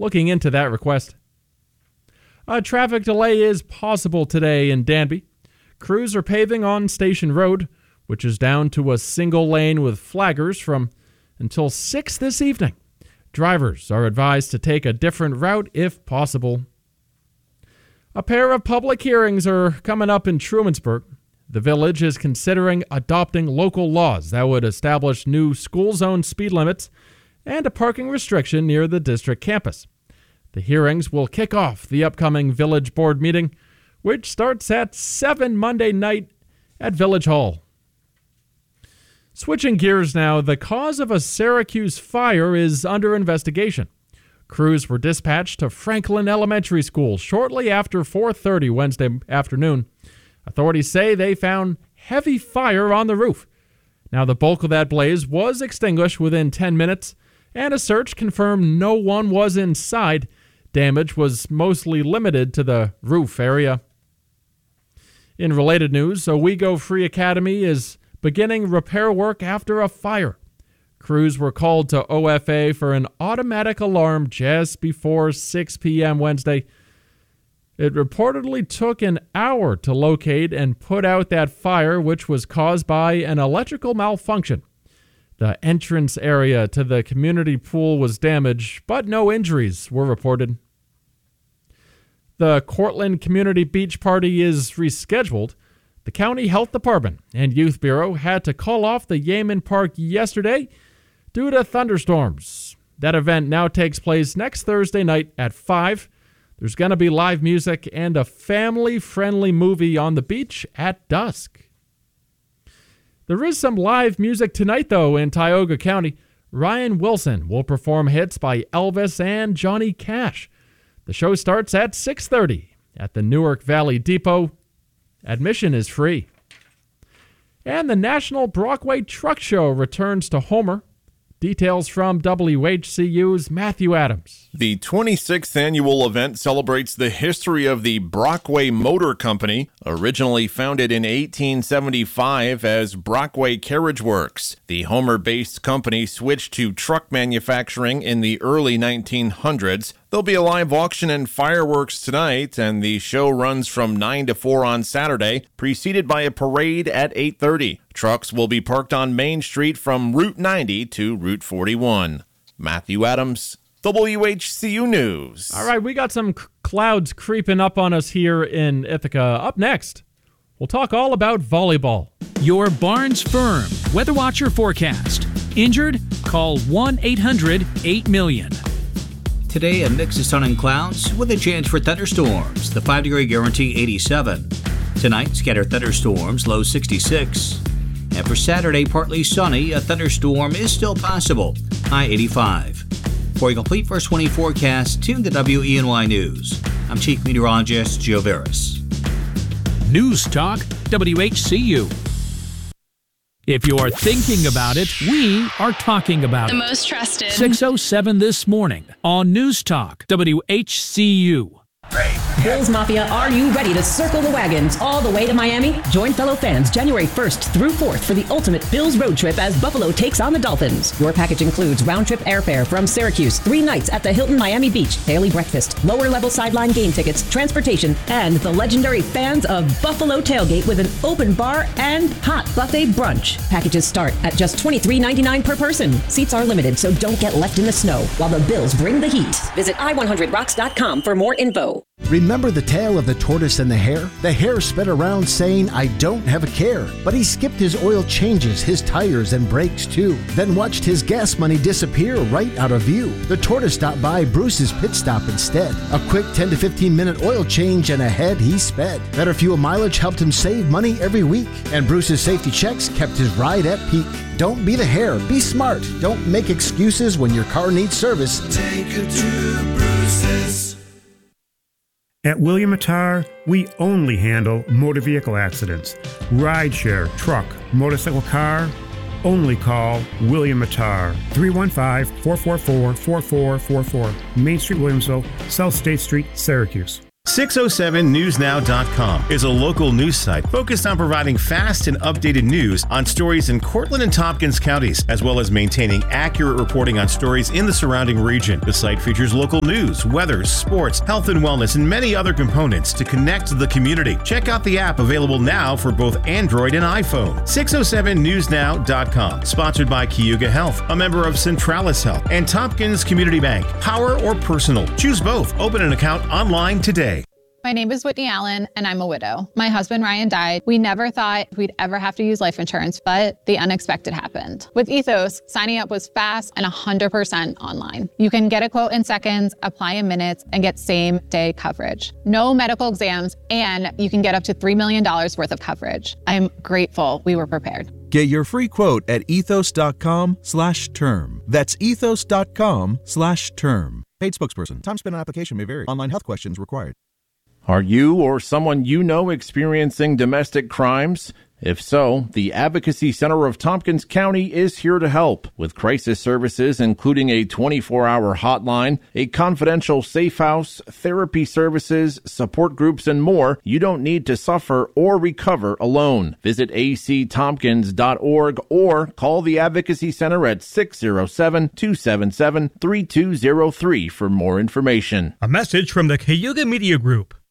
looking into that request. A traffic delay is possible today in Danby. Crews are paving on Station Road, which is down to a single lane with flaggers from until 6 this evening. Drivers are advised to take a different route if possible. A pair of public hearings are coming up in Trumansburg. The village is considering adopting local laws that would establish new school zone speed limits and a parking restriction near the district campus. The hearings will kick off the upcoming village board meeting, which starts at 7 Monday night at Village Hall. Switching gears now, the cause of a Syracuse fire is under investigation. Crews were dispatched to Franklin Elementary School shortly after 4:30 Wednesday afternoon. Authorities say they found heavy fire on the roof. Now, the bulk of that blaze was extinguished within 10 minutes, and a search confirmed no one was inside. Damage was mostly limited to the roof area. In related news, Owego Free Academy is beginning repair work after a fire. Crews were called to OFA for an automatic alarm just before 6 p.m. Wednesday. It reportedly took an hour to locate and put out that fire, which was caused by an electrical malfunction. The entrance area to the community pool was damaged, but no injuries were reported. The Cortland Community Beach Party is rescheduled. The County Health Department and Youth Bureau had to call off the Yeaman Park yesterday due to thunderstorms. That event now takes place next Thursday night at 5. There's going to be live music and a family-friendly movie on the beach at dusk. There is some live music tonight, though, in Tioga County. Ryan Wilson will perform hits by Elvis and Johnny Cash. The show starts at 6:30 at the Newark Valley Depot. Admission is free. And the National Brockway Truck Show returns to Homer. Details from WHCU's Matthew Adams. The 26th annual event celebrates the history of the Brockway Motor Company, originally founded in 1875 as Brockway Carriage Works. The Homer-based company switched to truck manufacturing in the early 1900s. There'll be a live auction and fireworks tonight, and the show runs from 9 to 4 on Saturday, preceded by a parade at 8:30. Trucks will be parked on Main Street from Route 90 to Route 41. Matthew Adams, WHCU News. All right, we got some clouds creeping up on us here in Ithaca. Up next, we'll talk all about volleyball. Your Barnes Firm Weather Watcher forecast. Injured? Call 1-800-8-million. Today, a mix of sun and clouds with a chance for thunderstorms. The 5-degree guarantee 87. Tonight, scattered thunderstorms, low 66. And for Saturday, partly sunny, a thunderstorm is still possible, high 85. For a complete first 20 forecast, tune to WENY News. I'm Chief Meteorologist Joe Veras. News Talk, WHCU. If you're thinking about it, we are talking about it. The most trusted. 6:07 this morning on News Talk, WHCU. Bills Mafia, are you ready to circle the wagons all the way to Miami? Join fellow fans January 1st through 4th for the ultimate Bills road trip as Buffalo takes on the Dolphins. Your package includes round-trip airfare from Syracuse, 3 nights at the Hilton Miami Beach, daily breakfast, lower-level sideline game tickets, transportation, and the legendary Fans of Buffalo tailgate with an open bar and hot buffet brunch. Packages start at just $23.99 per person. Seats are limited, so don't get left in the snow while the Bills bring the heat. Visit i100rocks.com for more info. Remember the tale of the tortoise and the hare? The hare sped around saying, "I don't have a care." But he skipped his oil changes, his tires, and brakes too. Then watched his gas money disappear right out of view. The tortoise stopped by Bruce's pit stop instead. A quick 10 to 15 minute oil change and ahead he sped. Better fuel mileage helped him save money every week. And Bruce's safety checks kept his ride at peak. Don't be the hare, be smart. Don't make excuses when your car needs service. Take it to Bruce's. At William Attar, we only handle motor vehicle accidents. Rideshare, truck, motorcycle, car. Only call William Attar. 315-444-4444. Main Street, Williamsville, South State Street, Syracuse. 607newsnow.com is a local news site focused on providing fast and updated news on stories in Cortland and Tompkins counties, as well as maintaining accurate reporting on stories in the surrounding region. The site features local news, weather, sports, health and wellness, and many other components to connect the community. Check out the app available now for both Android and iPhone. 607newsnow.com. Sponsored by Cayuga Health, a member of Centralis Health, and Tompkins Community Bank. Power or personal? Choose both. Open an account online today. My name is Whitney Allen, and I'm a widow. My husband, Ryan, died. We never thought we'd ever have to use life insurance, but the unexpected happened. With Ethos, signing up was fast and 100% online. You can get a quote in seconds, apply in minutes, and get same-day coverage. No medical exams, and you can get up to $3 million worth of coverage. I'm grateful we were prepared. Get your free quote at ethos.com/term. That's ethos.com/term. Paid spokesperson. Time spent on application may vary. Online health questions required. Are you or someone you know experiencing domestic crimes? If so, the Advocacy Center of Tompkins County is here to help with crisis services, including a 24-hour hotline, a confidential safe house, therapy services, support groups, and more. You don't need to suffer or recover alone. Visit actompkins.org or call the Advocacy Center at 607-277-3203 for more information. A message from the Cayuga Media Group.